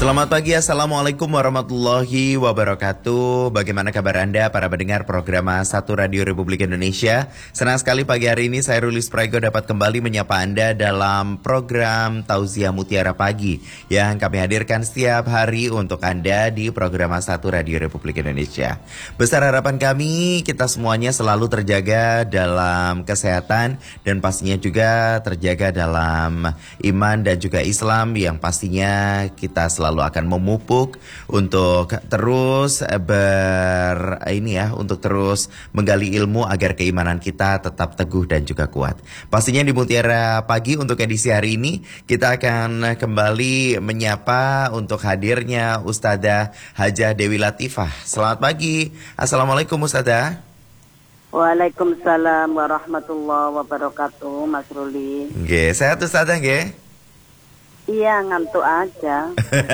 Selamat pagi, Assalamualaikum warahmatullahi wabarakatuh. Bagaimana kabar Anda para pendengar program Satu Radio Republik Indonesia? Senang sekali pagi hari ini saya Rulis Prego dapat kembali menyapa Anda dalam program Tauziah Mutiara Pagi yang kami hadirkan setiap hari untuk Anda di program Satu Radio Republik Indonesia. Besar harapan kami kita semuanya selalu terjaga dalam kesehatan dan pastinya juga terjaga dalam iman dan juga Islam yang pastinya kita selalu akan memupuk untuk terus untuk terus menggali ilmu agar keimanan kita tetap teguh dan juga kuat. Pastinya di Mutiara Pagi untuk edisi hari ini kita akan kembali menyapa untuk hadirnya Ustadzah Hajah Dewi Latifah. Selamat pagi. Assalamualaikum Ustadzah. Waalaikumsalam warahmatullahi wabarakatuh, Mas Ruli. Nggih, sehat Ustadzah nggih? Iya, ngantuk aja.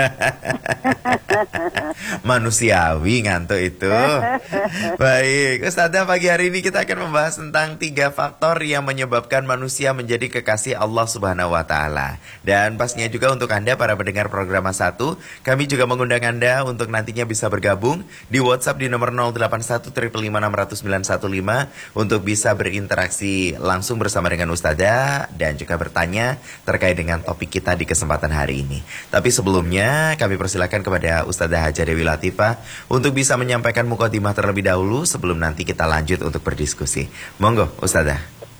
Manusiawi ngantuk itu. Baik, Ustadzah, pagi hari ini kita akan membahas tentang 3 faktor yang menyebabkan manusia menjadi kekasih Allah Subhanahu wa Ta'ala. Dan pastinya juga untuk Anda para pendengar program Satu, kami juga mengundang Anda untuk nantinya bisa bergabung di WhatsApp di nomor 081 555 60915 untuk bisa berinteraksi langsung bersama dengan Ustadzah dan juga bertanya terkait dengan topik kita di kesempatan hari ini. Tapi sebelumnya kami persilakan kepada Ustadzah Hajah Dewi Latifah untuk bisa menyampaikan mukadimah terlebih dahulu sebelum nanti kita lanjut untuk berdiskusi. Monggo Ustadzah.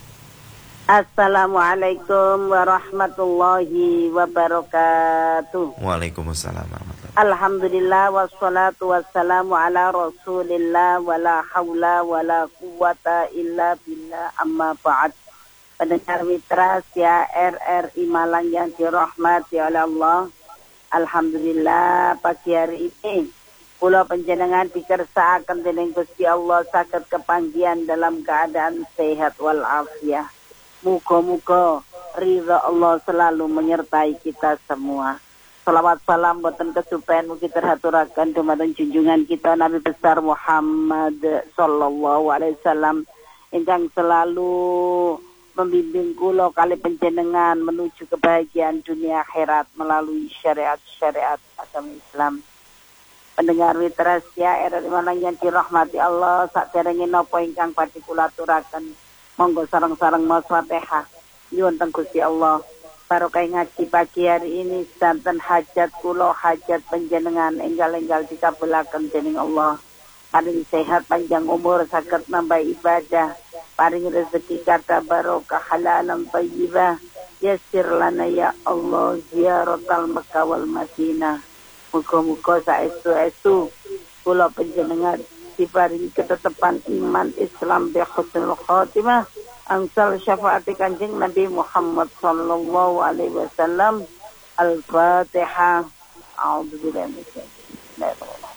Assalamualaikum warahmatullahi wabarakatuh. Waalaikumsalam warahmatullahi. Alhamdulillah wassalatu wassalamu ala Rasulillah wala haula wala quwata illa billah, amma ba'd. Pendengar mitra Sia RRI Malang yang dirahmati oleh Allah, alhamdulillah pagi hari ini kula panjenengan dikersakaken dening Gusti Allah saged kepanggihan dalam keadaan sehat wal afiat. Muga-muga ridha Allah selalu menyertai kita semua. Salawat salam boten kesupen mugi terhaturaken dumateng junjungan kita Nabi besar Muhammad sallallahu alaihi wasallam ingkang selalu membimbing kula kali panjenengan menuju kebahagiaan dunia akhirat melalui syariat-syariat agama Islam. Pendengar mitra Sia RRI Malang yang dirahmati Allah, saderenge napa ingkang badhe kula aturaken, monggo sareng-sareng maos Fatihah nyuwun teng Gusti Allah barokah ngaji pagi hari ini santen hajat kula hajat panjenengan enggal-enggal dikabulaken dening Allah. Paling sehat panjang umur saged nambah ibadah, paling rezeki kata barokah halalan thayyibah, yassir lana ya Allah ziaratal Makkah wal Madinah. Muga-muga saestu-estu kula panjenengan diparingi ketetapan iman Islam bi husnul khatimah, angsal syafaat Kanjeng Nabi Muhammad sallallahu alaihi wasallam. Al-Fatihah. A'udzubillahi minasyaitonir rajim.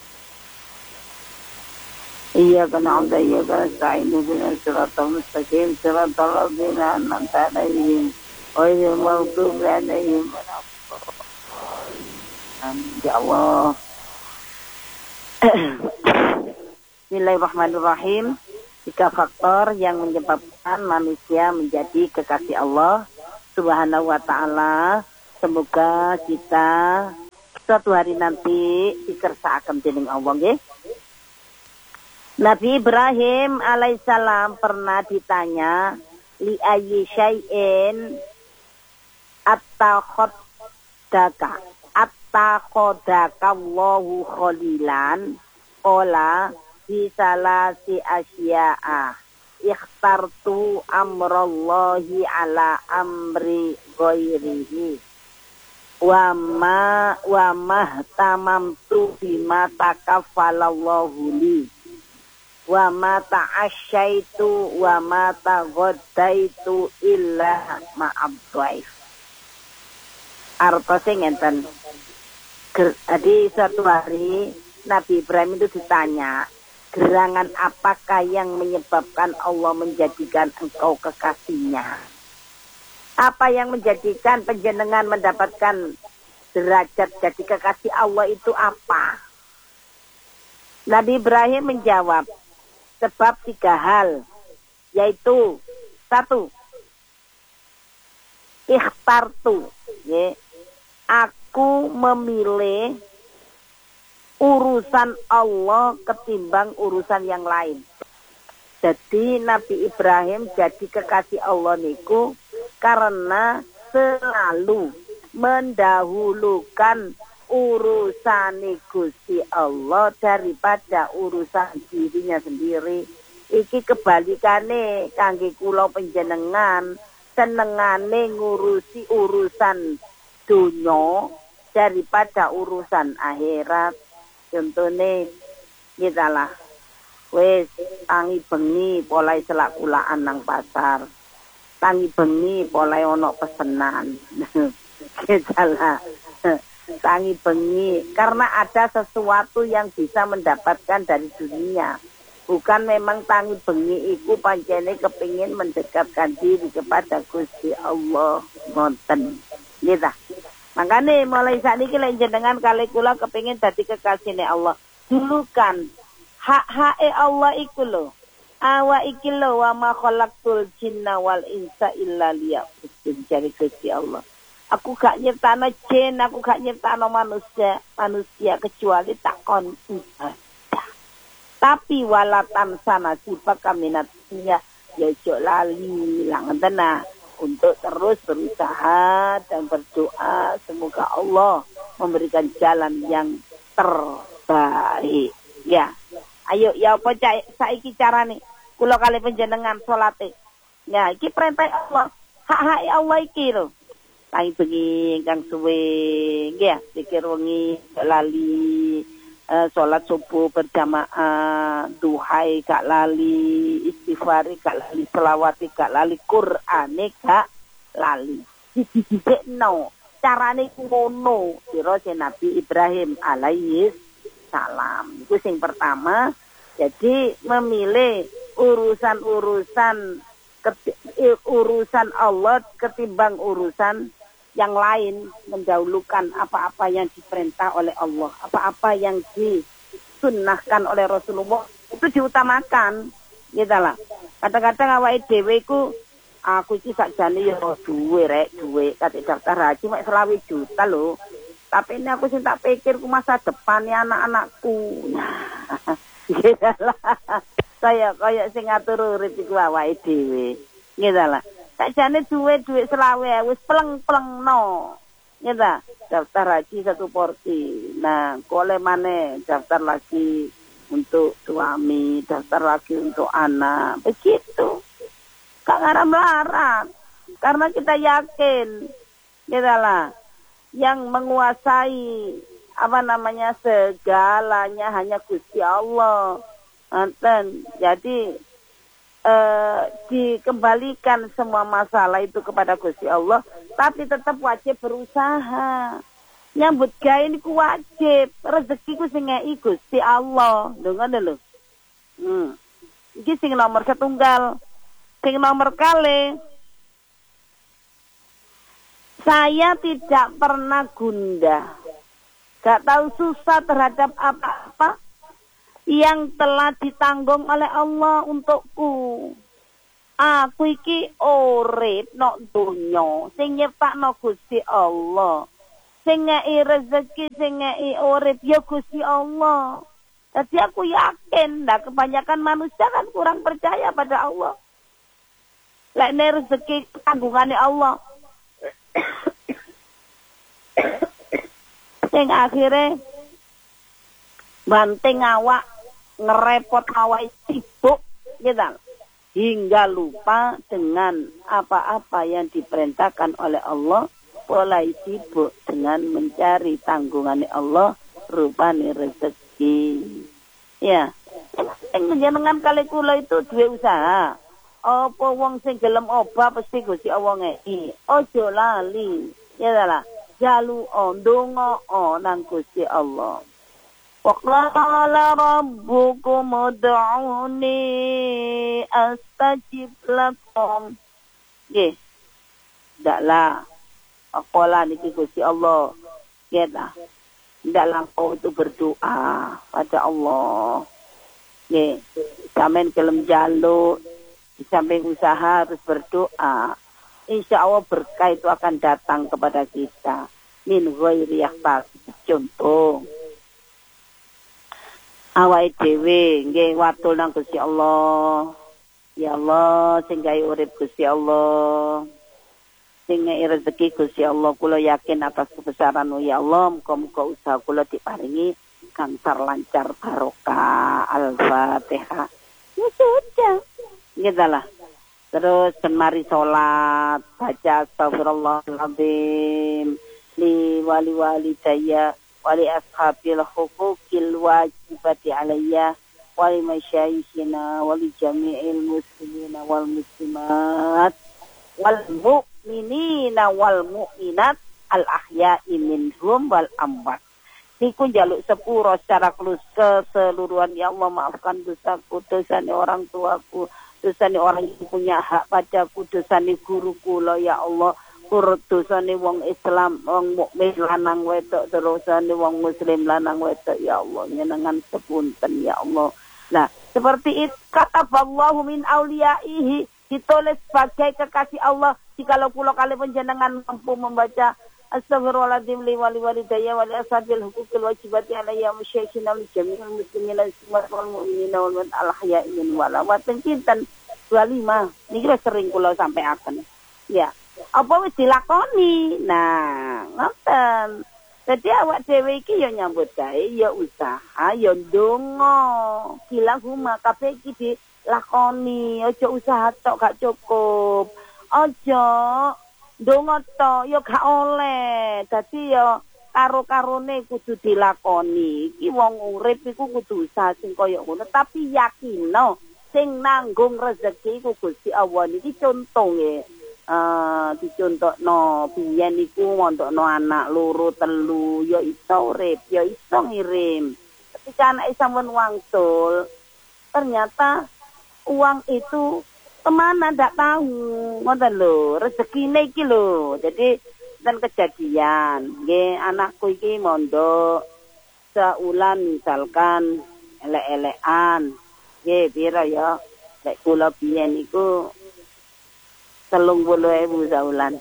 Iyyaka na'budu wa iyyaka nasta'in ihdinas siratal mustaqim siratal ladzina an'amta 'alaihim ghairil maghdubi 'alaihim waladdallin. Ya Allah. Bismillahirrahmanirrahim. 3 faktor yang menyebabkan manusia menjadi kekasih Allah Subhanahu wa Ta'ala. Semoga kita suatu hari nanti dikersakaken dening Allah nggih. Nabi Ibrahim alaihissalam pernah ditanya, li ayyi syai'in attakhodaka Allahu khalilan, qala bisalasi asya'a ikhtartu amrallahi ala amri ghairihi wa mahtamamtu bima takaffalallahu li wa ma ta'asyaitu wa ma taghaddaitu illa ma'abdaif. Artosnya ngenten. Jadi suatu hari Nabi Ibrahim itu ditanya, gerangan apakah yang menyebabkan Allah menjadikan engkau kekasihnya? Apa yang menjadikan panjenengan mendapatkan derajat jadi kekasih Allah itu apa? Nabi Ibrahim menjawab, sebab 3 hal, yaitu 1, ikhtartu, ya, iku memilih urusan Allah ketimbang urusan yang lain. Jadi Nabi Ibrahim jadi kekasih Allah niku karena selalu mendahulukan urusan Gusti Allah daripada urusan dirinya sendiri. Iki kebalikane kangge kula panjenengan senengane ngurusi urusan dunya daripada urusan akhirat. Contone kita lah wis tangi bengi polai selak kulaan nang pasar. Tangi bengi polai ono pesenan. Kita lah tangi bengi karena ada sesuatu yang bisa mendapatkan dari dunia. Bukan memang tangi bengi iku pancene kepingin mendekatkan diri kepada Gusti Allah. Ngoten. Gitu. Makanya mulai saat ini jenengan kali kula kepingin dadi kekasihne Allah. Dulu kan hak Allah iku lho. Awa iki lho wa ma khalaqtul jinna wal insa illa liya'budun jari Gusti Allah. Aku gak nyiptano jin, aku gak nyiptano manusia kecuali takon ibadah. Tapi walatan sana sifat kaminatnya ya jok lali langentena untuk terus berusaha dan berdoa semoga Allah memberikan jalan yang terbaik. Ya. Ayo ya apa saiki carane kula kali panjenengan salate. Ya iki perintah Allah. Hak Allah iki lho. Tangi bengi ingkang suwe nggih pikir wengi lali salat subuh berjamaah, duhai gak lali, istighfari gak lali, selawati gak lali, Qur'ane gak lali. Dididikno carane ngono sira Nabi Ibrahim alaihi salam. Itu sing pertama. Jadi memilih urusan Allah ketimbang urusan yang lain, mendahulukan apa-apa yang diperintah oleh Allah, apa-apa yang disunnahkan oleh Rasulullah itu diutamakan. Gitu lah. Kadang-kadang awake dhewe iku aku iki sakjane ya duwe kate daftar haji mek 20 juta lho. Tapi ini aku sing tak pikir ku masa depannya anak-anakku. Gitu lah. Saya kayak sing ngatur urip iku awake dhewe. Gitu lah. Sakjane duit 20 wis pleng-plengno. Gitu. Daftar haji 1 porsi. Nah, boleh maneh daftar lagi untuk suami, daftar lagi untuk anak. Begitu. Gak ngarang-larang. Karena kita yakin. Gitu lah. Yang menguasai segalanya hanya Gusti Allah. Dan jadi dikembalikan semua masalah itu kepada Gusti Allah, tapi tetap wajib berusaha. Nyambut gawe niku wajib, rezeki ku sing ngeki Gusti Allah. Lho ngono lho. Iki sing nomor setunggal. Sing nomor kali, saya tidak pernah gundah, gak tahu susah terhadap apa-apa yang telah ditanggung oleh Allah untukku. Aku iki urip nok donya, sing nyiptakno Gusti Allah. Sing ngeki rezeki, sing ngeki urip ya Gusti Allah. Jadi aku yakin, kebanyakan manusia kan kurang percaya pada Allah. Lek rezeki tanggungane Allah. Sing akhirnya banting awak, ngerepot awak sibuk gitu, hingga lupa dengan apa-apa yang diperintahkan oleh Allah, mulai sibuk dengan mencari tanggungan Allah rupane rezeki. Ya, yang jenengan kali kula itu dua usaha. Apa wong sing gelem obah pasti Gusti Allah ngeki. Ojo lali. Ya lah. Jalu ndonga nang Gusti Allah. Wa qala rabbukum ud'uni astajib lakum. Nggih. Ndaklah. Aqala niki Gusti Allah. Ya lah. Ndaklah kau itu berdoa pada Allah. Nggih. Sampeyan gelem jaluk di samping usaha harus berdoa. Insya Allah berkah itu akan datang kepada kita. min ghairi yahtas. Contoh awake dhewe nggih watul nang Gusti Allah. Ya Allah sing gawe urip Gusti Allah. Sing ngei rezeki Gusti Allah, kula yakin atas kebesaran-Mu ya Allah, muga-muga usaha kula diparingi lancar lancar barokah. Al-Fatihah. Ya sudah. Gitu lah. Terus mari sholat, baca astagfirullahaladzim li wali walidayya wali ashabil huquqil wajibati alayya wali masyayikhina wali jami'il muslimina wal muslimat wal mu'minina wal mu'minat al ahya'i minhum wal amwat. Niku njaluk sepuro secara keseluruhan. Ya Allah, maafkan dosaku, dosane orang tuaku, dosane orang yang punya hak padaku, dosane guru kula ya Allah, dosane wong Islam, wong mukmin lanang wedok, dosane wong muslim lanang wedok ya Allah, nyenengan sepunten ya Allah. Nah, seperti itu kata Allahu min auliyaihi, ditulis sebagai kekasih Allah. Jikalau kula kali panjenengan mampu membaca Astaghfirullahaladzim li wali walidayya wali ashabil huquqil wajibati alayya musyaikhina li jami'il muslimina wal mu'minina wal ahya'i min wal amwat. Pinten 25 niki sering kula sampaiaken. Ya, apa wis dilakoni. Nah, ngoten. Dadi awak dhewe iki ya nyambut gawe, ya usaha, ya ndonga. Kilahuma kabeh iki dilakoni, aja usaha tok gak cukup. Aja ndonga to ya gak oleh. Dadi ya karo-karone kudu dilakoni. Iki wong urip iku kudu usaha sing kaya ngono, tapi yakino sing nanggung rezeki iku Gusti Allah. Niki contoh nggih. Dicontokno biyen iku mondokno anak loro telu ya iso urip, ya iso ngirim. Ketika anak sampun wangsul, ternyata uang itu kemana ndak tahu, ngoten lho, rezekine iki lho. Jadi dan kejadian, nggih anakku iki mondok seulan misalkan elek-elekan, nggih pira ya, lek kula biyen iku 30.000 saulan.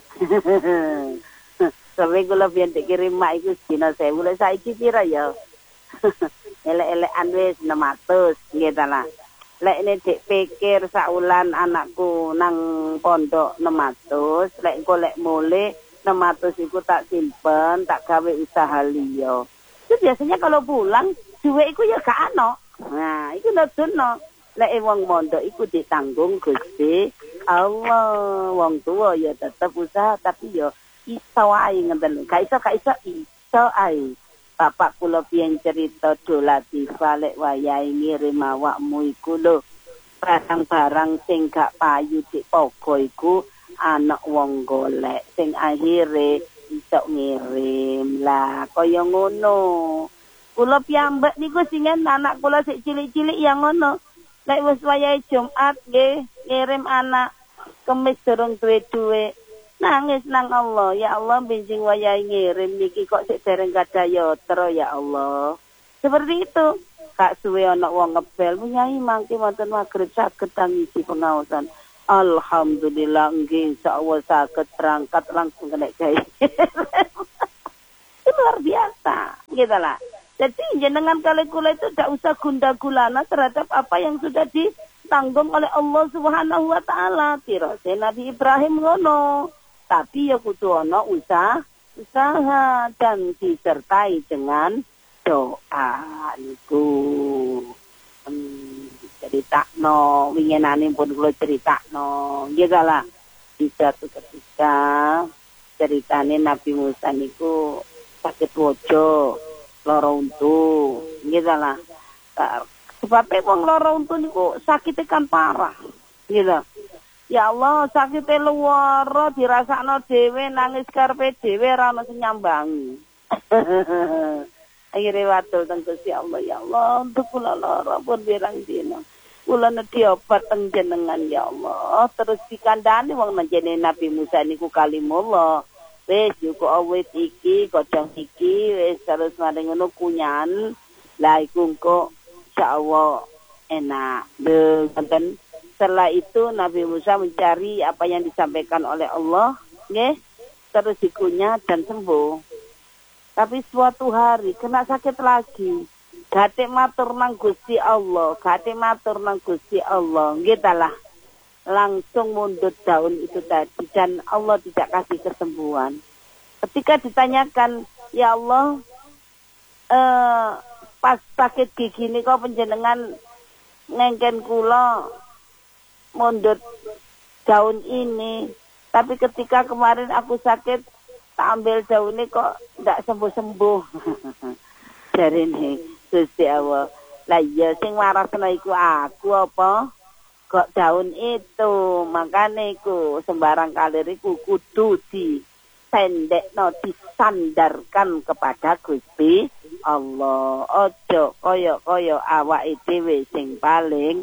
Sampai kula biyen dikirim mak iku dina 1000, lek saiki pira ya? Elek-elekan wis 600, nggih ta lah. Lek ini dik pikir saulan anakku nang pondok 600, lek golek mule 600 iku tak simpen, tak gawe usaha liya. Itu biasanya kalau pulang duwe iku ya gak ana. Nah, iku nodono. Lek wong mondok iku ditanggung Gusti Allah. Wong tua ya tetep usaha tapi ya iso ae ngenten. Gak iso ae. Bapak kula piyen cerita Dolatifah lek wayahe ngirim awakmu iku lho. Barang-barang sing gak payu dipogo iku anak wong golek sing akhire iso ngirim. Lah kaya ngono. Kula piyambak niku singen anak kula sik cilik-cilik ya ngono. Lek wis wayahe Jumat nggih ngirim anak, Kemis durung duwe-duwe. Nangis nang Allah, ya Allah benjing wayahe ngirim niki kok sik dereng gadah yatra ya Allah. Seperti itu. Kak suwe ana wong ngebel, "Nyai mangke wonten magrib saged ngisi pengaosan." Alhamdulillah nggih insyaallah saged berangkat langsung kena gawe. Itu luar biasa, gitu lah. Jadi jenengan kali kula itu tidak usah gunda-gulana terhadap apa yang sudah ditanggung oleh Allah Subhanahu wa taala. Tirose Nabi Ibrahim ngono. Tapi ya kudu ana usaha dan disertai dengan doa niku. Ceritakno winginane pun kula ceritakno. Nggih lah. Di satu ketika ceritane Nabi Musa niku sakit wojo. Loro untu, gitu lah. Sebabnya wong loro untu niku sakitnya kan parah, gitu. Ya Allah, sakitnya luar, dirasakno dhewe nangis karepe dhewe ora ono sing nyambangi. Akhire watul teng Gusti Allah, ya Allah, untuk kula lara pun pirang dina. Kula nedhi obat teng jenengan ya Allah. Terus dikandhani wong jenenge Nabi Musa niku kalimullah. Wis yuko awit iki godhong iki wis terus maring ngono kunyan. Lah iku engko insyaallah enak. Ngoten. Setelah itu Nabi Musa mencari apa yang disampaikan oleh Allah, nggih. Terus dikunyah dan sembuh. Tapi suatu hari kena sakit lagi. Gate matur nang Gusti Allah, Gitu lah. Langsung mundut daun itu tadi dan Allah tidak kasih kesembuhan. Ketika ditanyakan, ya Allah, pas sakit gigi ini kok panjenengan ngengken kula mundut daun ini. Tapi ketika kemarin aku sakit, tak ambil daun ini kok tidak sembuh-sembuh. Dari ini, Gusti Allah. Lah iya sing warasna iku aku apa? Kok daun itu, makanya iku sembarang kalir iku kudu disendekno, disandarkan kepada Gusti Allah. Ojo koyo awake dhewe sing paling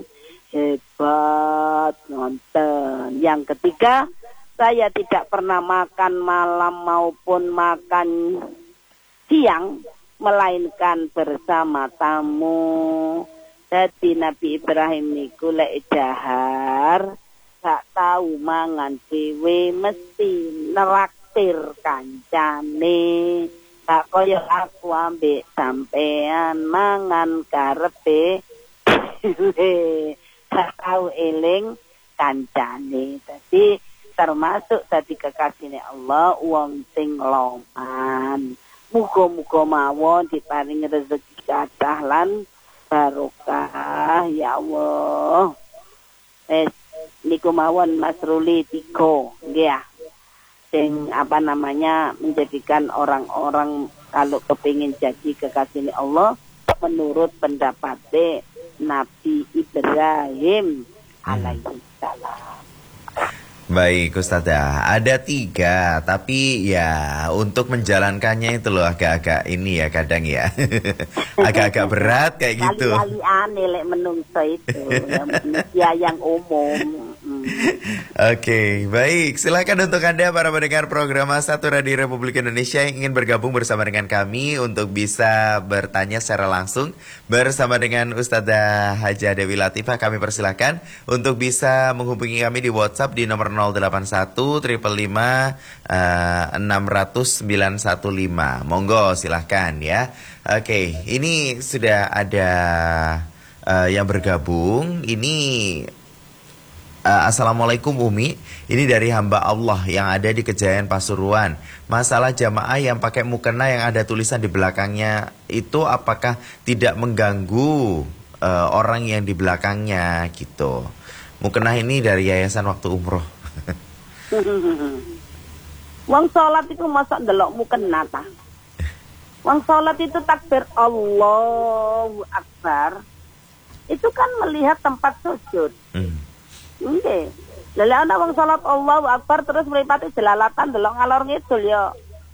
hebat nonton. Yang ketiga, saya tidak pernah makan malam maupun makan siang, melainkan bersama tamu. Jadi Nabi Ibrahim niku lek dahar gak tahu mangan dhewe, mesti neraktir kancane. Gak koyo aku ambek sampean mangan karepe dhewe, gak tahu eling kancane. Jadi termasuk tadi kekasihane Allah wong sing loman. Muga-muga mawon diparing rezeki kathah lan barokah ya Allah. Niku mawon Mas Ruli 3 nggih ya. Sing menjadikan orang-orang kalau kepingin jadi kekasih Allah menurut pendapat Nabi Ibrahim alaihi salam. Baik Ustazah, ada 3, tapi ya untuk menjalankannya itu loh agak-agak ini ya kadang ya. Agak-agak berat kayak gitu. Kali-kali aneh lek menungso itu, manusia yang umum. Oke, baik. Silakan untuk Anda para pendengar program Satu Radio Republik Indonesia yang ingin bergabung bersama dengan kami untuk bisa bertanya secara langsung bersama dengan Ustazah Hajah Dewi Latifah. Kami persilakan untuk bisa menghubungi kami di WhatsApp di nomor 081 555 600 915. Monggo silahkan ya. Oke, ini sudah ada yang bergabung. Ini Assalamualaikum Umi, ini dari hamba Allah yang ada di Kejayaan Pasuruan. Masalah jamaah yang pakai mukena yang ada tulisan di belakangnya itu apakah tidak mengganggu orang yang di belakangnya gitu. Mukena ini dari Yayasan Waktu Umroh. Wong sholat itu masa ndelok mukena ta? Wong sholat itu takbir Allahu Akbar. Itu kan melihat tempat sujud. Nggih. Lha ana wong salat Allahu Akbar terus mripate jelalatan delok ngalor ngidul ya.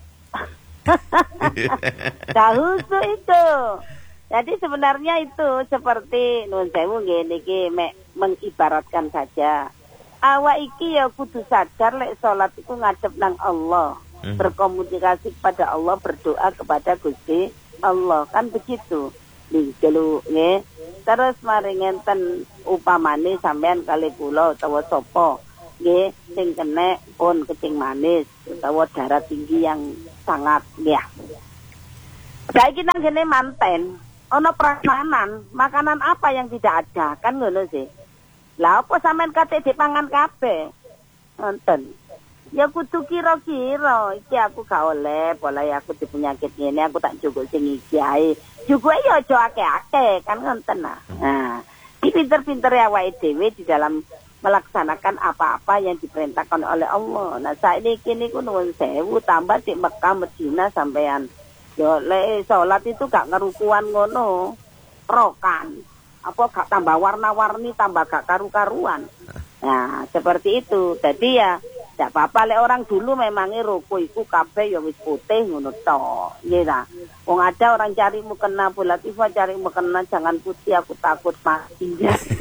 Dahusu itu. Jadi sebenarnya itu seperti nuwun sewu nggih niki mengibaratkan saja. Awak iki ya kudu sadar lek salat iku ngadep nang Allah, berkomunikasi kepada Allah, berdoa kepada Gusti Allah, kan begitu. Dikelu nggih. Terus mari ngenten upamane sampean kali kula utawa sapa nggih sing kena pun kencing manis utawa darah tinggi yang sangat nggih. Saiki nang kene manten ana prasmanan, makanan apa yang tidak ada kan ngono sih. Lah apa sampean kate dipangan kabeh? Nonton. Ya kudu kira-kira iki aku gak oleh, boleh aku di penyakit ngene aku tak cukup sing iki ae. Juga ya aja akeh-akeh kan ngoten nah. Nah, iki pinter-pinter awake dhewe di dalam melaksanakan apa-apa yang diperintahkan oleh Allah. Nah, saiki niku nuwun sewu tambah di Mekah Madinah sampean. Yo lek salat itu gak ngerukuan ngono. Rokan. Apa gak tambah warna-warni, tambah gak karu-karuan. Nah, seperti itu. Jadi ya tidak apa-apa lek orang dulu memangnya ruku iku kabeh ya wis putih ngono tok. Nggih ta. Wong ada orang cari mukena Bu Latifah, cari mukena jangan putih, aku takut mati.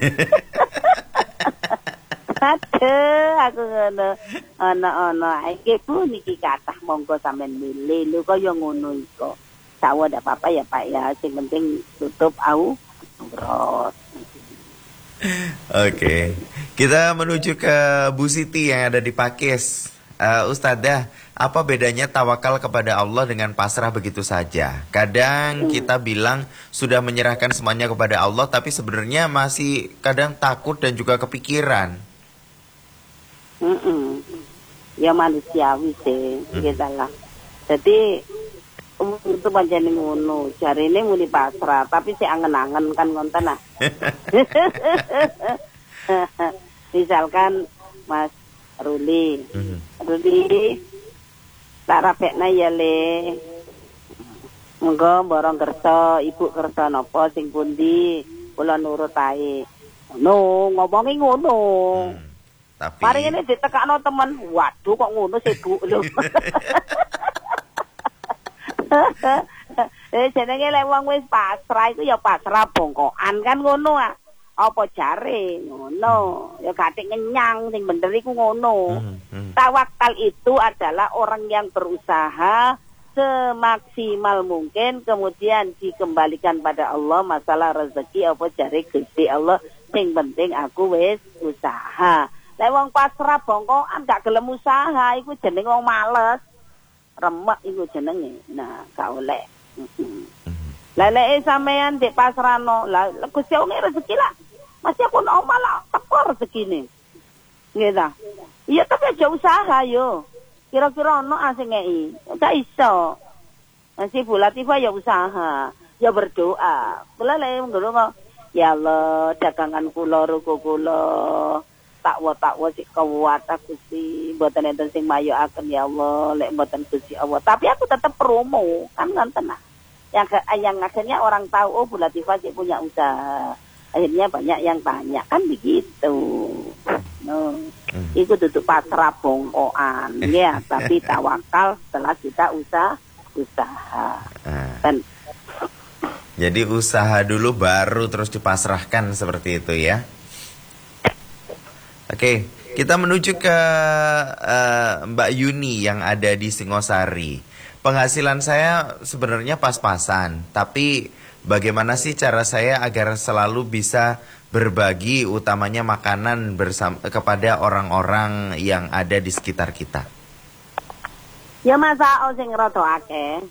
Aduh, aku ngono. Ana iki Bu niki kathah monggo sampean milih lho kaya ngono iku. Sawo ndak apa-apa ya Pak ya, sing penting tutup aurat. Oke, kita menuju ke Bu Siti yang ada di Pakis. Ustadzah, apa bedanya tawakal kepada Allah dengan pasrah begitu saja? Kadang kita bilang sudah menyerahkan semuanya kepada Allah, tapi sebenarnya masih kadang takut dan juga kepikiran. Ya manusiawi sih, gitu lah. Jadi itu pancen ngono, jarine muni pasrah, tapi si angen-angen kan ngonten ah. Misalkan Mas Ruli, tak rapekna ya le. Monggo borong kerja, ibu kerja napa sing pundi, kula nurut ae. No, ngomongi ngono. Tapi Mari ini ditekakno temen, waduh kok ngono sih Bu lho. Jenenge lek wong wis pasrah iku ya pasrah bongkokan kan ngono ah. Apa jare ngono, ya gatik ngenyang sing bener iku ngono. Tawakal itu adalah orang yang berusaha semaksimal mungkin kemudian dikembalikan pada Allah masalah rezeki apa jare Gusti Allah sing penting aku wis usaha. Lek wong pasrah bongkokan gak gelem usaha iku jeneng wong males. Remek iku jenenge. Nah, gak oleh. Leleke sampean ndek pasrano, lah Gusti Allah rezeki lah. Masih aku omah lah, teko rezekine. Nggih ta? Iya tapi aja usaha yo. Kira-kira ono sing ngeki. Gak iso. Masih Bu Latifah ya usaha, ya berdoa. Kula lek ngono ya Allah, dagangan kula, ruko kula takwa sik kuat Gusti, mboten enten sing mayokaken ya Allah, lek mboten Gusti Allah. Tapi aku tetap promo, kan ngonten nah. Yang akhirnya orang tahu oh Bu Latifah sih punya usaha. Akhirnya banyak yang tanya, kan begitu. No. Itu duduk pasrah bongkoan, ya, tapi tawakal setelah kita usaha. Dan jadi usaha dulu baru terus dipasrahkan seperti itu ya. Oke, kita menuju ke Mbak Yuni yang ada di Singosari. Penghasilan saya sebenarnya pas-pasan, tapi bagaimana sih cara saya agar selalu bisa berbagi utamanya makanan kepada orang-orang yang ada di sekitar kita? Ya masa sing rada akeh.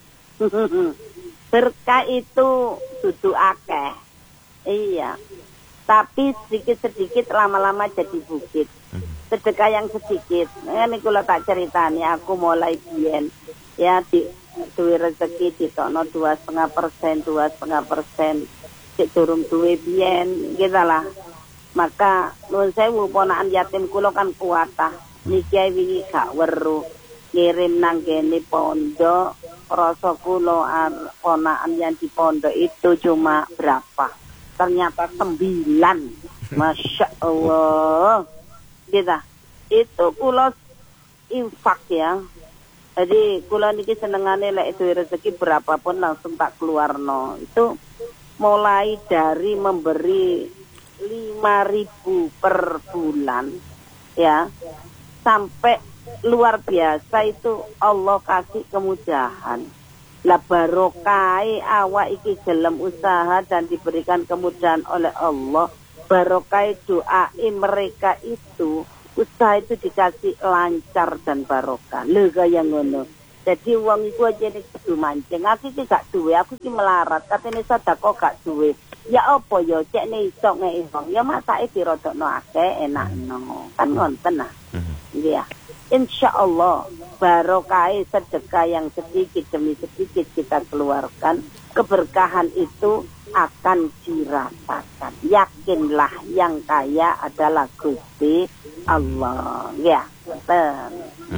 Berkah itu dudu akeh. Iya. Tapi sedikit-sedikit lama-lama jadi bukit. Sedekah yang sedikit. Ini kalau tak ceritani aku mulai biyen ya di duwe rezeki ditokno 2,5%, 2,5%. Cek durung duwe biyen gitu lah. Maka nuwun sewu ponakan yatim kula kan kuatah. Niki wingi gak weruh ngirim nang kene pondok. Rasa kula ponakan yang di pondok itu cuma berapa? Ternyata 9. Masya Allah. Gitu. Itu kula infak ya. Jadi kula niki senengane lek duwe rezeki berapapun langsung tak keluarno. Itu mulai dari memberi 5.000 per bulan ya. Sampai luar biasa itu Allah kasih kemudahan. Lah barokai awak iki gelem usaha dan diberikan kemudahan oleh Allah. Barokai doai mereka itu usaha itu dikasih lancar dan barokah. Lho kaya ngono. Jadi wong iku aja nek kudu mancing. Aku iki gak duwe, aku iki melarat. Katene sedekah gak duwe. Ya apa ya cek nek iso ngeki wong. Ya masake dirodokno akeh enakno. Kan ngonten nah. Iya. Insyaallah barokah sedekah yang sedikit demi sedikit kita keluarkan, keberkahan itu akan dirasakan. Yakinlah yang kaya adalah Gusti Allah. Ya, betul.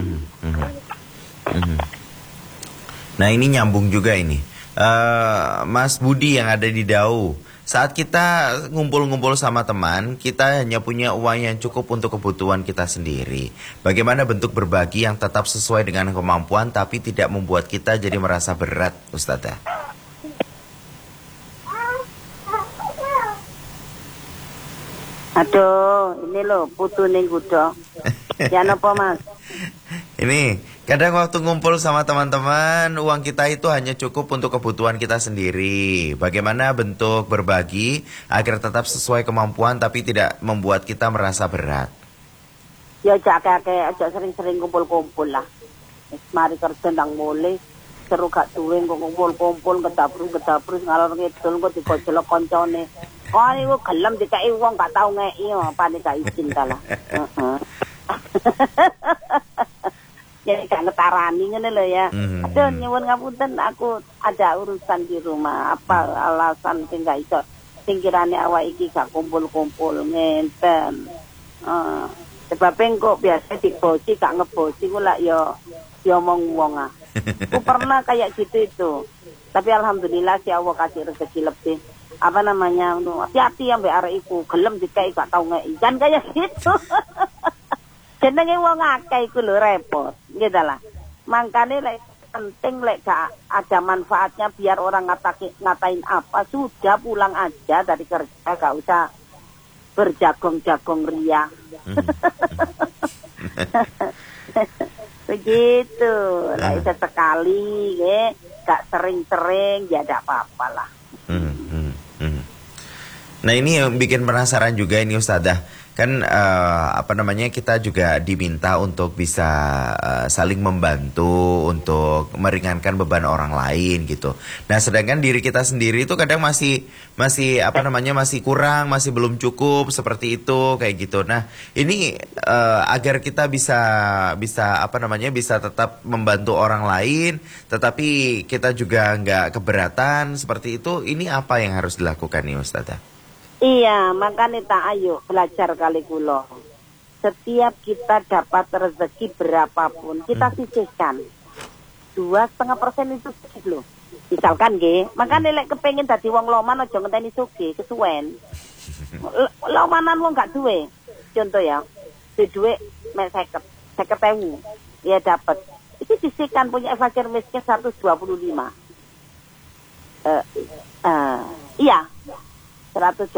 Nah ini nyambung juga ini. Mas Budi yang ada di Dau. Saat kita ngumpul-ngumpul sama teman, kita hanya punya uang yang cukup untuk kebutuhan kita sendiri. Bagaimana bentuk berbagi yang tetap sesuai dengan kemampuan tapi tidak membuat kita jadi merasa berat, Ustazah? Aduh, ini loh putu ning kuda. Ya napa Mas? Ini kadang waktu ngumpul sama teman-teman, uang kita itu hanya cukup untuk kebutuhan kita sendiri. Bagaimana bentuk berbagi agar tetap sesuai kemampuan tapi tidak membuat kita merasa berat? Ya aja sering-sering kumpul-kumpul lah. Wis mari kerja ndang mulai seru gak duwe kok kumpul-kumpul kedapur ngalor ngidul kok digojlok koncone. Kok niku gelem dikai wong gak tau ngeki apane gak izin ta lah. Heeh. Jadi gak ngetarani ngene lho ya. Aduh nyuwun ngapunten aku ada urusan di rumah. Apa alasan sing gak iso singkirane awak iki gak kumpul-kumpul ngenten. Sebab kok biasa dibosi gak ngebosi ku lak ya omong wong ah. Aku pernah kayak gitu itu. Tapi alhamdulillah si Allah kasih rezeki lebih. Apa namanya? Hati-hati ambek arek iku, gelem dikai gak tau ngeki. Kan kayak gitu. Jenenge wong akeh iku lho repot. Gitu lah. Makane lek penting lek gak ada manfaatnya biar orang ngatain apa sudah pulang aja dari kerja gak usah berjagong-jagong ria. Begitu lah, sekali gak sering-sering ya ada apa-apa lah. Nah ini yang bikin penasaran juga ini Ustadzah. Kan apa namanya, kita juga diminta untuk bisa saling membantu untuk meringankan beban orang lain gitu. Nah sedangkan diri kita sendiri itu kadang masih apa namanya, masih kurang, masih belum cukup seperti itu kayak gitu. Nah ini agar kita bisa apa namanya, bisa tetap membantu orang lain tetapi kita juga nggak keberatan seperti itu. Ini apa yang harus dilakukan nih Ustadzah? Iya, makanya tak ayo belajar kali kula. Setiap kita dapat rezeki berapapun, kita sisihkan. 2,5% itu sedikit loh. Misalkan nggih, makanya lek kepengin dadi wong loman aja ngenteni sugih, kesuwen. Lomanan wong gak duwe. Contoh ya, duwe mek 50.000. Ya dapat. Itu sisihkan, punya fakir miskin 125. Iya. 125.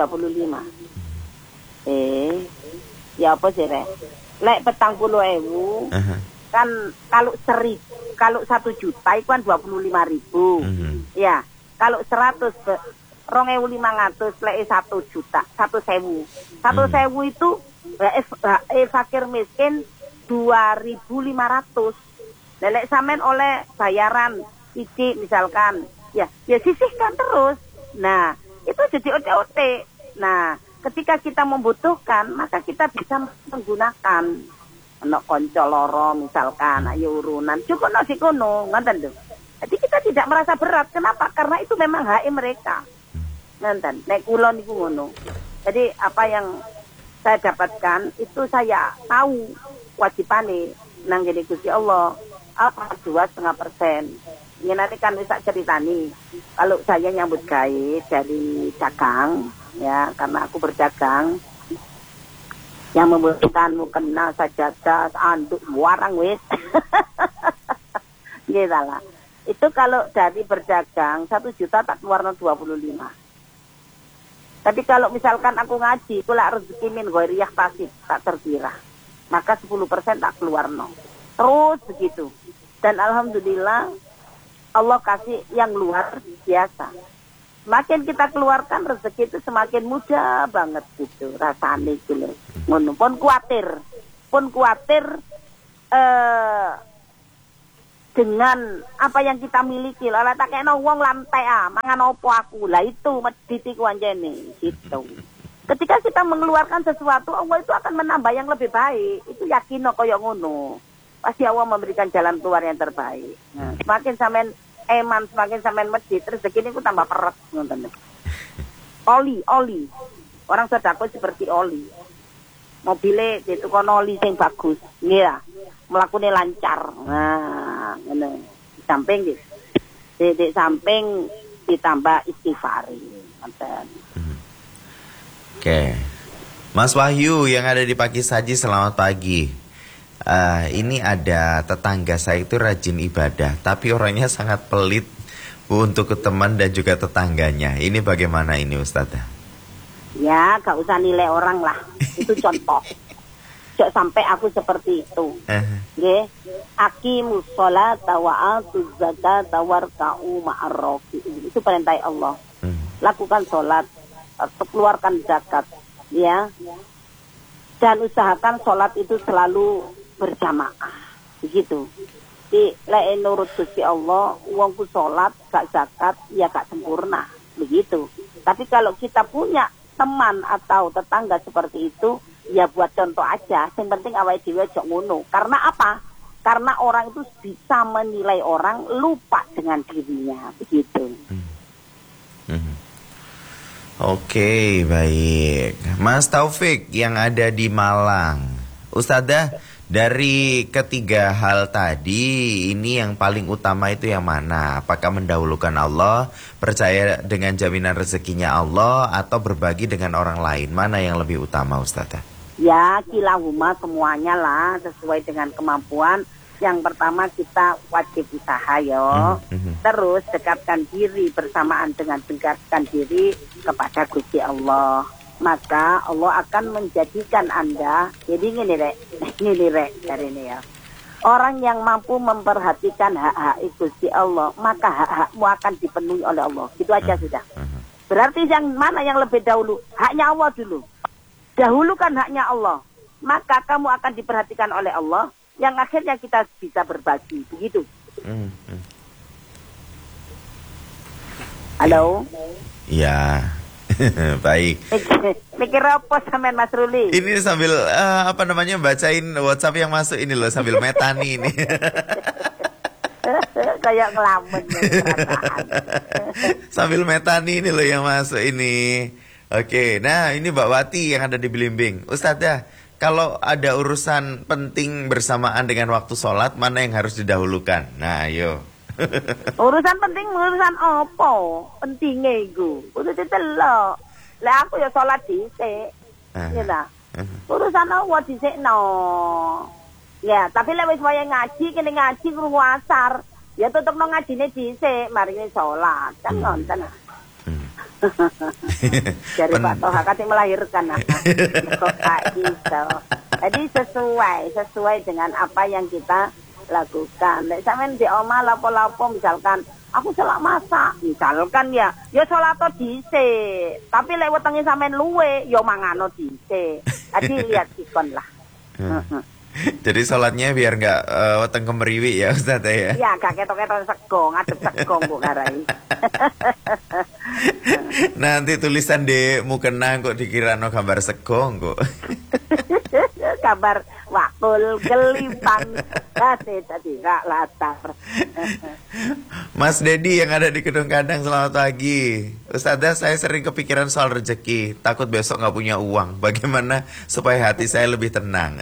Ya apa sih Rek? Lek 40.000 kan kalau 1 juta itu kan 25.000. Ya, kalau 100 2.500 lek 1 juta 1.000. 1.000 itu fakir miskin 2.500. Lek sampean oleh bayaran iki misalkan, ya sisihkan terus. Nah, itu jadi ote-ote. Nah, ketika kita membutuhkan, maka kita bisa menggunakan. Ono konco loro misalkan, ayo urunan, cukup nasi kono, ngoten lho. Jadi kita tidak merasa berat. Kenapa? Karena itu memang hak mereka. Ngoten, nek kula niku ngono. Jadi apa yang saya dapatkan itu saya tahu wajibane nang ngene Gusti Allah. Apa 2,5%. Ini nanti kan bisa ceritani. Kalau saya nyambut gawe dari dagang, ya karena aku berdagang, yang membutuhkan mukena sajadah, anduk, warang wis. Gitu lah. Itu kalau dari berdagang 1 juta tak keluar 25. Tapi kalau misalkan aku ngaji, aku lah rezeki min ghairiyah pasif, tak terkira. Maka 10% tak keluar no. Terus begitu. Dan alhamdulillah Allah kasih yang luar biasa. Semakin kita keluarkan rezeki itu semakin mudah banget gitu rasane gitu. Ngono pun kuatir dengan apa yang kita miliki. Lah tak kena wong lantai mangan opo aku. Lah itu medhiti ku anjene gitu. Ketika kita mengeluarkan sesuatu, Allah itu akan menambah yang lebih baik. Itu yakin koyo ngono. Pasti Allah memberikan jalan keluar yang terbaik. Nah, semakin sampean eman, semakin sampean medhit, rezeki niku tambah peret ngoten. Oli. Orang sedekah seperti oli. Mobile ditukon oli sing bagus. Nggih ya. Mlakune lancar. Nah, ngene. Di samping di samping ditambah istighfari. Ngoten. Oke. Mas Wahyu yang ada di Pagi Saji, selamat pagi. Ini ada tetangga saya itu rajin ibadah, tapi orangnya sangat pelit untuk teman dan juga tetangganya. Ini bagaimana ini Ustazah? Ya, gak usah nilai orang lah. Itu contoh. Jangan sampai aku seperti itu. Nggih. Aqimus sholata wa atuz zakata warka'u ma'ar raki'in. Itu perintah Allah. Lakukan sholat, keluarkan zakat, ya. Dan usahakan sholat itu selalu berjamaah. Begitu. Di lek nurut Gusti Allah, uangku sholat gak zakat ya gak sempurna. Begitu. Tapi kalau kita punya teman atau tetangga seperti itu, ya buat contoh aja. Yang penting awake dhewe aja ngono. Karena apa? Karena orang itu bisa menilai orang lupa dengan dirinya. Begitu. Oke, baik. Mas Taufik yang ada di Malang. Ustadzah, dari ketiga hal tadi, ini yang paling utama itu yang mana? Apakah mendahulukan Allah, percaya dengan jaminan rezekinya Allah, atau berbagi dengan orang lain? Mana yang lebih utama, Ustadzah? Ya, kilahuma semuanya lah, sesuai dengan kemampuan. Yang pertama kita wajib usaha yo. Terus dekatkan diri bersamaan dengan dekatkan diri kepada Gusti Allah. Maka Allah akan menjadikan Anda, jadi gini rek dari ini ya. Orang yang mampu memperhatikan hak-hak Gusti Allah, maka hak-hakmu akan dipenuhi oleh Allah. Gitu aja sudah. Berarti yang mana yang lebih dahulu? Haknya Allah dulu. Dahulukan haknya Allah, maka kamu akan diperhatikan oleh Allah. Yang akhirnya kita bisa berbagi, begitu. Halo? Ya, baik. Mikir apa sampean Mas Ruli? Ini sambil bacain WhatsApp yang masuk ini loh, sambil metani ini. Kayak ngelamun. Sambil metani ini loh yang masuk ini. Oke, nah ini Mbak Wati yang ada di Belimbing. Ustadzah, kalau ada urusan penting bersamaan dengan waktu sholat, mana yang harus didahulukan? Nah, ayo. Urusan penting, urusan apa? Pentingnya itu. Udah ditelok. Lah aku ya sholat dhisik. Ya ta. Urusan apa dhisik no. Ya, tapi lek wis waya ngaji, kene ngaji krungu asar. Ya tetepno ngajine dhisik, mari sholat. Kan ngonten. Dari Pak Toha kate melahirkan. Kok gitu. Jadi sesuai dengan apa yang kita lakukan. Nek sampean di omah lapo-lapo misalkan aku salah masak, misalkan ya salat dhisik. Tapi lek wetenge sampean luwe ya mangano dhisik. Jadi lihat sikon lah. Jadi sholatnya biar nggak weteng kemeriwi ya Ustaz ya? Iya, gak ketok-ketok sego, ngadep sego Bu ngarai. Nanti tulisan di mukena kok dikira no gambar sego kok. Kabar wakul gelimpang tadi gak latar. Mas Dedi yang ada di Kedung Kandang, selamat pagi. Ustazah, saya sering kepikiran soal rezeki, takut besok nggak punya uang. Bagaimana supaya hati saya lebih tenang?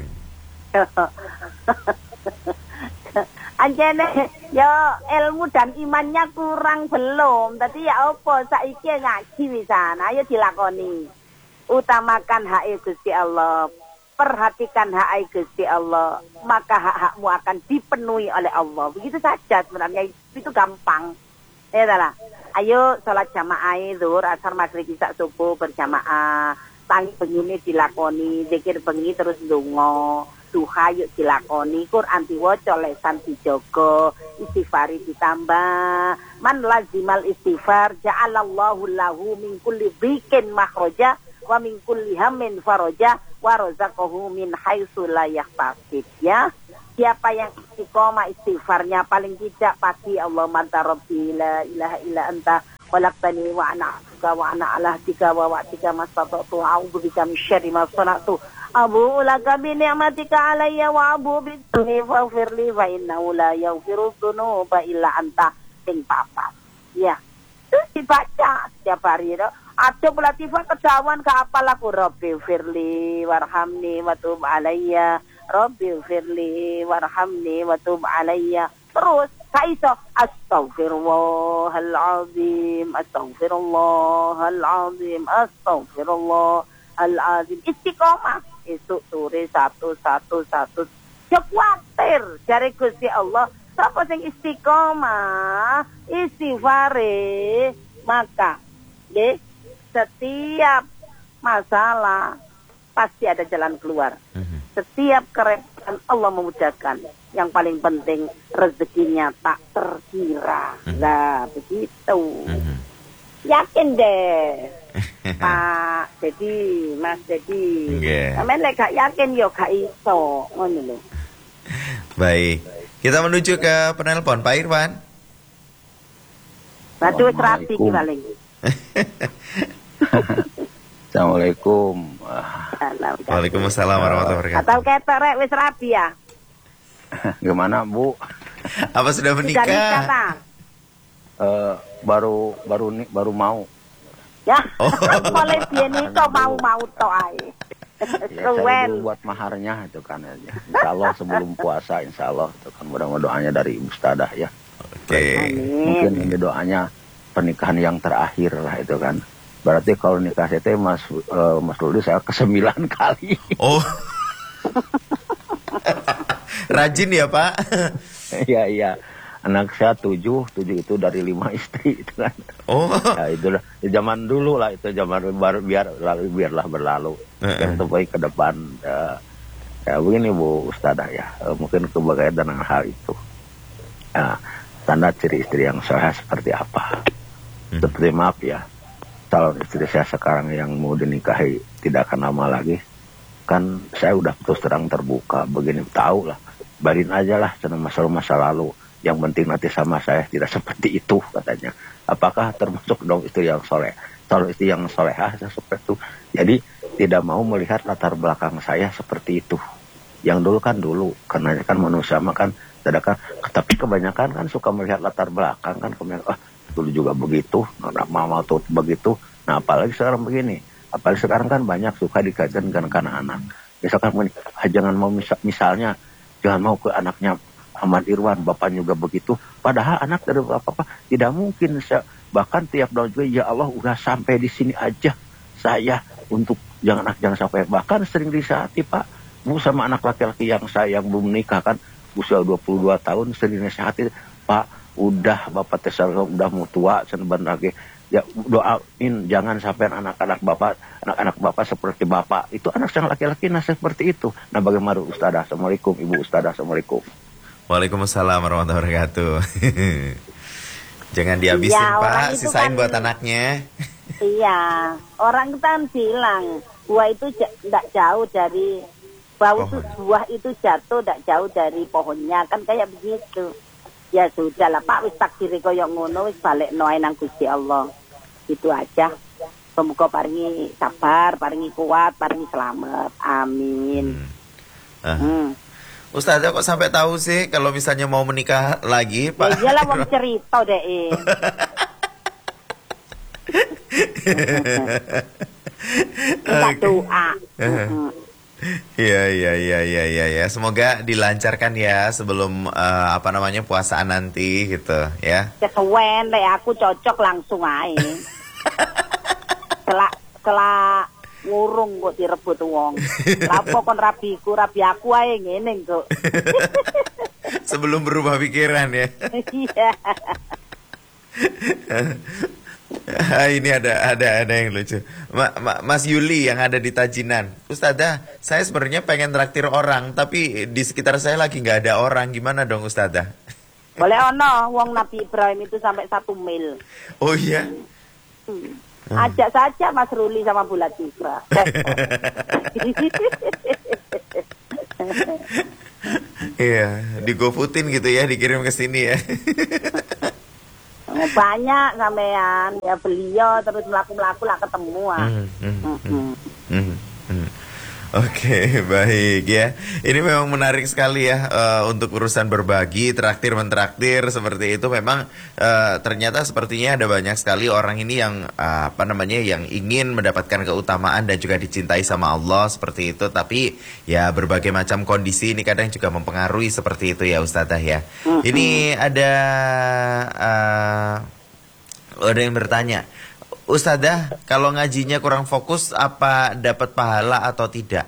Anjene yo ilmu dan imannya kurang belum. Tadi ya apa saiki ngaji wisan, ayo dilakoni. Utamakan hak Gusti Allah. Perhatikan hak Gusti Allah, maka hak-hakmu akan dipenuhi oleh Allah. Begitu saja sebenarnya, itu gampang. Ya lah. Ayo salat jamaah zuhur, asar, maghrib, isya, subuh berjamaah. Tangi bengi dilakoni, zikir bengi terus ndonga. Duha yuk dilakoni, Quran diwaca, lesan dijogo, istighfari ditambah. Man lazimal istighfar ja'alallahu lahu min kulli dhikin makhraja wa min kulli hammin faraja wa razaqahu min haitsu la yahtasib. Ya, siapa yang istiqomah istighfarnya paling tidak pagi Allahumma anta rabbi la ilaha illa anta khalaqtani wa ana abduka wa ana ala tika wa wa'tika mastata'tu a'udzu bika min syarri ma sana'tu abu laka bi ni'matika alayya wa abu bi dzunni faghfirli fa innahu la yaghfiru dzunuba illa anta. Sing papat. Ya. Terus dibaca setiap hari itu. Ada pelatifan kedawan ke apal aku Rabbi firli warhamni wa tub alayya. Rabbi firli warhamni wa tub alayya. Terus kaiso astaghfirullahalazim, astaghfirullahalazim, astaghfirullahalazim. Istiqomah. Esok sore 111. Ya kuatir dari Gusti Allah. Sapa sing istiqomah, istighfare, maka nggih setiap masalah pasti ada jalan keluar. Setiap kerepotan Allah memudahkan. Yang paling penting rezekinya tak terkira. Nah, begitu. Yakin deh. Pak Dedi, Mas Dedi. Nggih. Sampeyan lek gak yakin yo gak iso, ngono lho. Baik. Kita menuju ke penelpon Pak Irwan. Batu wis rapi iki paling. Assalamualaikum. Waalaikumsalam warahmatullahi wabarakatuh. Atal ketok rek wis rapi ya. Gimana Bu? Apa sudah Sudah nikah menikah? ta? Baru mau. Ya, boleh biyen iso mau-mau tok ae. Ya, saya dulu buat maharnya itu kan aja. Insya Allah sebelum puasa, Insya Allah itu kan mudah-mudahan doanya dari Ibu Ustadzah ya. Oke. Mungkin ini doanya pernikahan yang terakhir lah itu kan. Berarti kalau nikah saya Mas Luli saya ke-9 kali. Oh. Rajin ya, Pak? Iya. Anak saya 7 itu dari 5 istri itu kan. Oh. Ya itulah zaman dulu lah, itu zaman baru biarlah berlalu. Yang terbaik ke depan. Ya begini Bu Ustadzah ya, mungkin kebagian dengan hal itu. Tanda ciri istri yang soleh seperti apa? Seperti maaf ya, calon istri saya sekarang yang mau dinikahi tidak akan lama lagi, kan saya udah terus terang terbuka begini, tahu lah, barin aja lah masa lalu. Yang penting nanti sama saya tidak seperti itu katanya. Apakah termasuk dong istri yang soleh? Kalau istri yang solehah seperti itu. Jadi tidak mau melihat latar belakang saya seperti itu. Yang dulu, karena kan manusia makan sedangkan, tapi kebanyakan kan suka melihat latar belakang kan, dulu juga begitu, mama tuh begitu. Nah apalagi sekarang begini, apalagi sekarang kan banyak suka dikaitkan dengan anak-anak. Misalkan jangan mau misalnya jangan mau ke anaknya Ahmad Irwan, bapaknya juga begitu. Padahal anak dari bapak tidak mungkin. Bahkan tiap tahun juga, ya Allah udah sampai di sini aja saya untuk jangan sampai. Bahkan sering disihati Pak, Bu sama anak laki-laki yang saya yang belum menikah kan, usia 22 tahun sering disihati, Pak udah bapak tesar udah mau tua sebentar lagi. Ya doain jangan sampai anak-anak bapak seperti bapak. Itu anak yang laki-laki seperti itu. Nah bagaimana Ustadzah? Assalamualaikum Ibu Ustadzah. Assalamualaikum. Waalaikumsalam warahmatullahi wabarakatuh. Jangan dihabisin ya, Pak, sisain kan, buat anaknya. Iya, orang kan bilang buah itu tidak jauh dari buah itu jatuh tidak jauh dari pohonnya, kan kayak begitu. Ya sudah lah Pak, wis takdire koyo ngono, wis balekno ae nang Gusti Allah. Itu aja. Semoga paringi sabar, paringi kuat, paringi selamat. Amin. Ustazah kok sampai tahu sih kalau misalnya mau menikah lagi, Pak? Ya iyalah wong cerita deh. Minta doa. Iya. Semoga dilancarkan ya sebelum puasaan nanti gitu ya. Kesuwen lek aku cocok langsung ae. Kelak ngurung kok direbut wong. Lapo kon rabi aku ae ngene kok. Sebelum berubah pikiran ya. Iya. Ini ada yang lucu. Mas Yuli yang ada di Tajinan. Ustadzah, saya sebenarnya pengen traktir orang, tapi di sekitar saya lagi nggak ada orang. Gimana dong Ustadzah? Boleh ono, wong Nabi Ibrahim itu sampai 1 mil. Oh iya? Ajak saja Mas Ruli sama Bu Latifah. Iya, di GoFoodin gitu ya, dikirim ke sini ya. Banyak sampean, ya beliau terus melaku-melaku lah ketemu. Oke, baik ya. Ini memang menarik sekali ya untuk urusan berbagi, traktir mentraktir seperti itu. Memang ternyata sepertinya ada banyak sekali orang ini yang yang ingin mendapatkan keutamaan dan juga dicintai sama Allah seperti itu. Tapi ya berbagai macam kondisi ini kadang juga mempengaruhi seperti itu ya Ustadzah ya. Ini ada yang bertanya, Ustadzah, kalau ngajinya kurang fokus, apa dapat pahala atau tidak?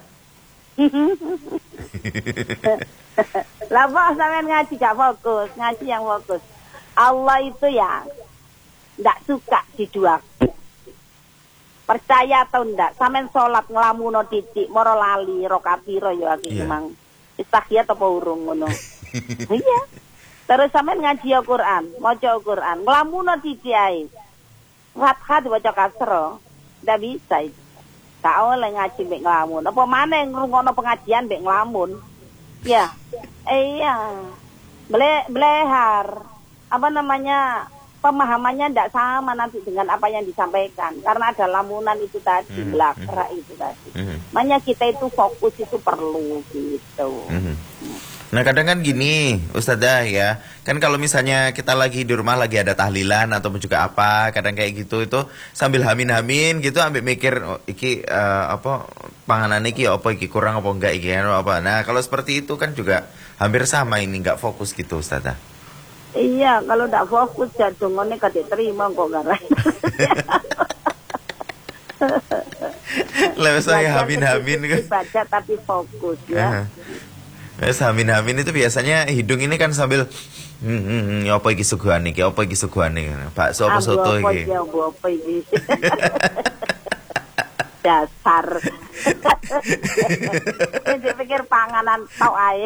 Lah kok sampean ngaji gak fokus, ngaji yang fokus. Allah itu ya ndak suka dijual. Percaya atau ndak, sampean salat nglamuno titik, moro lali rakaat piro ya iki memang. Istahiyat apa urung ngono. Iya. Terus sampean ngaji Al-Qur'an, maca Al-Qur'an, nglamuno titik ae. Fathah diwaca kasro. Ndak bisa itu. Gak oleh ngaji mbek ngelamun. Apa maneh ngrungokno pengajian mbek ngelamun. Ya. Iya. Belehar. Apa namanya? Pemahamannya tidak sama nanti dengan apa yang disampaikan. Karena ada lamunan itu tadi, belakrak itu tadi. Makanya kita itu fokus itu perlu gitu. Nah kadang kan gini Ustazah ya, kan kalau misalnya kita lagi di rumah lagi ada tahlilan ataupun juga apa, kadang kayak gitu itu sambil hamin-hamin gitu ambil mikir iki apa panganan iki apa iki kurang apa enggak iki apa. Nah kalau seperti itu kan juga hampir sama ini enggak fokus gitu Ustazah. Iya, kalau enggak fokus jadungane kadek terima kok garai. Lah saya hamin-hamin kan. Baca tapi fokus ya. Hamin-hamin itu biasanya hidung ini kan sambil apa iki suguhane iki apa iki suguhane bakso apa soto iki apa iki dasar pikir panganan tok ae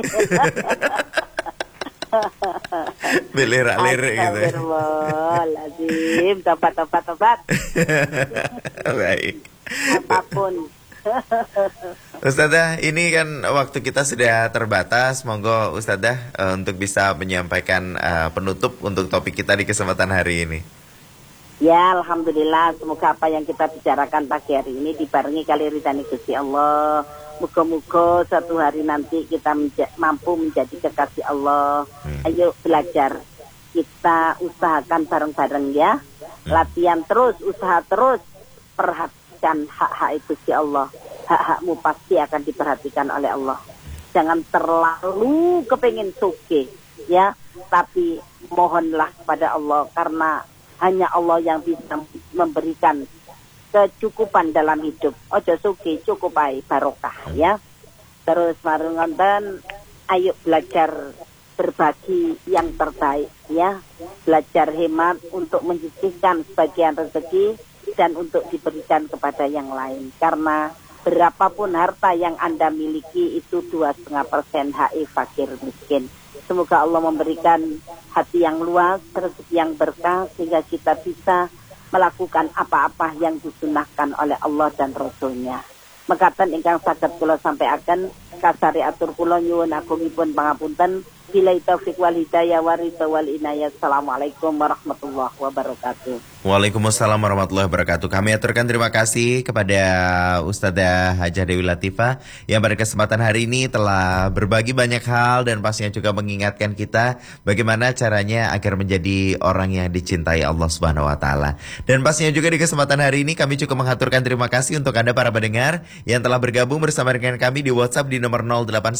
Lirik-lirik gitu. Astagfirullahaladzim, tobat. Baik. Apapun. Ustazah, ini kan waktu kita sudah terbatas. Monggo Ustazah untuk bisa menyampaikan penutup untuk topik kita di kesempatan hari ini. Ya, alhamdulillah. Semoga apa yang kita bicarakan pagi hari ini dibarengi kali ridhani Gusti Allah. Moga-moga suatu hari nanti kita mampu menjadi kekasih Allah. Ayo belajar. Kita usahakan bareng-bareng ya. Latihan terus, usaha terus. Perhatikan hak-hak Gusti Allah. Hak-hakmu pasti akan diperhatikan oleh Allah. Jangan terlalu kepengin suke ya, tapi mohonlah kepada Allah karena hanya Allah yang bisa memberikan kecukupan dalam hidup. Ojo suki cukup ae barokah ya. Terus marung ngonten ayo belajar berbagi yang terbaik ya. Belajar hemat untuk menyisihkan sebagian rezeki dan untuk diberikan kepada yang lain. Karena berapapun harta yang Anda miliki itu 2,5% HI fakir miskin. Semoga Allah memberikan hati yang luas, rezeki yang berkah sehingga kita bisa melakukan apa-apa yang disunahkan oleh Allah dan Rasulnya. Mekaten ingkang saged kula sampaikan kasari atur kula nyuwun agungipun pangapunten. Billahi taufiq wal hidayah wa ridha wal inayah. Assalamualaikum warahmatullahi wabarakatuh. Waalaikumsalam warahmatullahi wabarakatuh. Kami aturkan terima kasih kepada Ustazah Hajah Dewi Latifah yang pada kesempatan hari ini telah berbagi banyak hal dan pastinya juga mengingatkan kita bagaimana caranya agar menjadi orang yang dicintai Allah Subhanahu wa taala. Dan pastinya juga di kesempatan hari ini kami juga mengaturkan terima kasih untuk Anda para pendengar yang telah bergabung bersama dengan kami di WhatsApp di nomor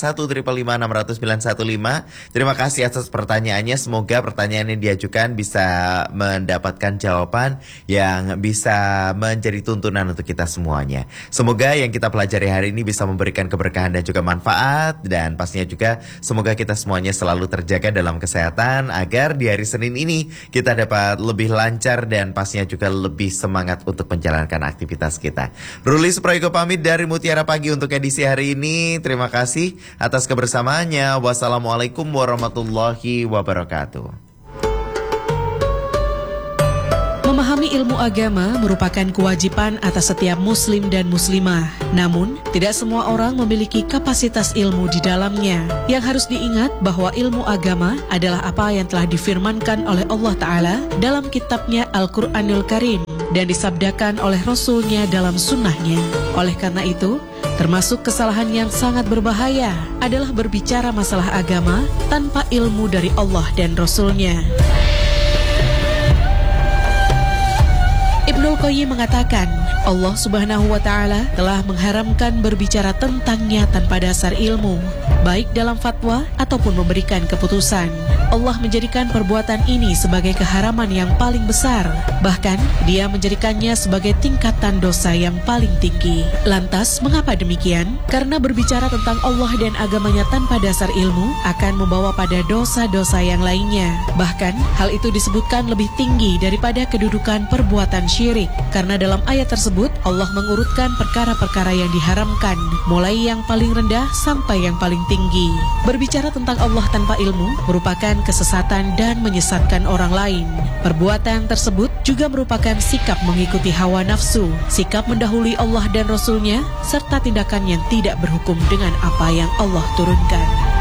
0815560915. Terima kasih atas pertanyaannya. Semoga pertanyaan yang diajukan bisa mendapatkan jawaban yang bisa menjadi tuntunan untuk kita semuanya. Semoga yang kita pelajari hari ini bisa memberikan keberkahan dan juga manfaat. Dan pastinya juga semoga kita semuanya selalu terjaga dalam kesehatan agar di hari Senin ini kita dapat lebih lancar dan pastinya juga lebih semangat untuk menjalankan aktivitas kita. Ruli Suprayogo pamit dari Mutiara Pagi untuk edisi hari ini. Terima kasih atas kebersamaannya. Wassalamualaikum warahmatullahi wabarakatuh. Memahami ilmu agama merupakan kewajiban atas setiap muslim dan muslimah. Namun, tidak semua orang memiliki kapasitas ilmu di dalamnya. Yang harus diingat bahwa ilmu agama adalah apa yang telah difirmankan oleh Allah Ta'ala dalam kitabnya Al-Quranul Karim dan disabdakan oleh Rasulnya dalam sunnahnya. Oleh karena itu, termasuk kesalahan yang sangat berbahaya adalah berbicara masalah agama tanpa ilmu dari Allah dan Rasulnya. Ibnul Qayyim mengatakan, Allah Subhanahu wa Ta'ala telah mengharamkan berbicara tentangnya tanpa dasar ilmu, baik dalam fatwa ataupun memberikan keputusan. Allah menjadikan perbuatan ini sebagai keharaman yang paling besar, bahkan Dia menjadikannya sebagai tingkatan dosa yang paling tinggi. Lantas, mengapa demikian? Karena berbicara tentang Allah dan agamanya tanpa dasar ilmu akan membawa pada dosa-dosa yang lainnya. Bahkan, hal itu disebutkan lebih tinggi daripada kedudukan perbuatan syirik. Karena dalam ayat tersebut Allah mengurutkan perkara-perkara yang diharamkan, mulai yang paling rendah sampai yang paling tinggi. Berbicara tentang Allah tanpa ilmu merupakan kesesatan dan menyesatkan orang lain. Perbuatan tersebut juga merupakan sikap mengikuti hawa nafsu, sikap mendahului Allah dan Rasul-Nya, serta tindakan yang tidak berhukum dengan apa yang Allah turunkan.